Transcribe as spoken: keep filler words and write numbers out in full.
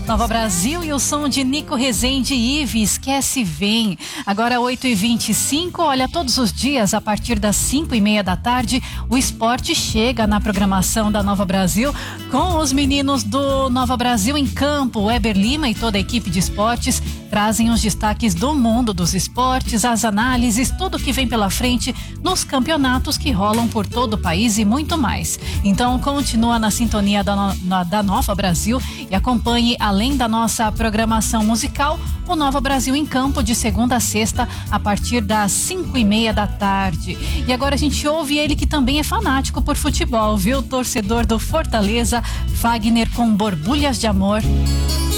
Nova Brasil e o som de Nico Rezende e Ive, Esquece Vem. Agora oito e vinte e cinco, olha, todos os dias a partir das cinco e meia da tarde o esporte chega na programação da Nova Brasil com os meninos do Nova Brasil em campo. Weber Lima e toda a equipe de esportes trazem os destaques do mundo dos esportes, as análises, tudo que vem pela frente nos campeonatos que rolam por todo o país e muito mais. Então continua na sintonia da, no, na, da Nova Brasil e acompanhe, além da nossa programação musical, o Nova Brasil em campo de segunda a sexta a partir das cinco e meia da tarde. E agora a gente ouve ele que também é fanático por futebol, viu? Torcedor do Fortaleza, Fagner com Borbulhas de Amor.